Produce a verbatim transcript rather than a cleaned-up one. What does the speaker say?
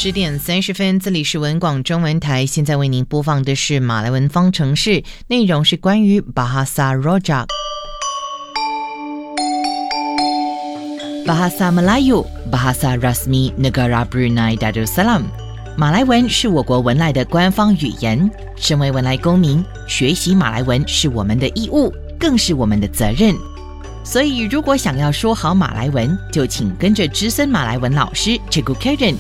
十点三十分，这里是文广中文台，现在为您播放的是马来文方程式，内容是关于 Bahasa Rojak。 Bahasa Melayu Bahasa Rasmi Negara Brunei Darussalam。 马来文是我国文莱的官方语言，身为文莱公民，学习马来文是我们的义务，更是我们的责任。所以如果想要说好马来文，就请跟着资深马来文老师 Cikgu Karen